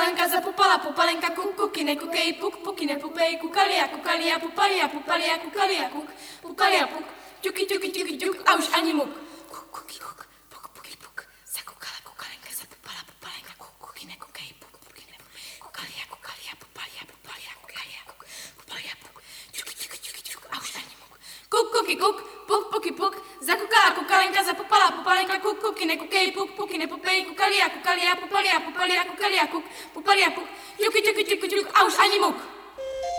pupalenka zapupala, pupalenka kuk, kukine kukej, puk, pukine pupej, kukalia, kukalia, pupalia, pupalia, kukalia, kuk, pukalia, puk, ťuky, ťuky, ťuky, ťuk a už ani muk. Kuk, kuky, kuk, puk, puky, puk, zakukala kukalenka zapupala, pupalenka kuk, kukine kukej, puk, pukine kukalia, kukalia, pupalia, pupalia, kukalia, kuk, pupalia, puk, ťuky, ťuky, ťuky, ťuk a už ani muk. Kuk, kuky, kuk, puk, puky, puk, zakukala kukalenka zapupala, pupalenka kuk, kukine kukej, puk, pukine pupej, kukalia, kukalia, pupalia, pupalia, kukalia, kuk, pupalia, puk, ťuky, ťuky, ťuky, ťuk a už ani muk.